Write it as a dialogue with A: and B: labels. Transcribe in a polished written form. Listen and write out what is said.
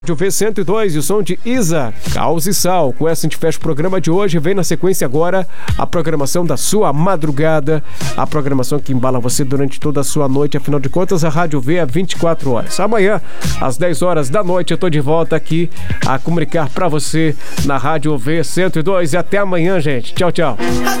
A: Rádio V102 e o som de Isa, Caos e Sal. Com essa a gente fecha o programa de hoje. Vem na sequência agora a programação da sua madrugada, a programação que embala você durante toda a sua noite. Afinal de contas, a Rádio V é 24 horas. Amanhã, às 10 horas da noite, eu tô de volta aqui a comunicar pra você na Rádio V102. E até amanhã, gente. Tchau, tchau.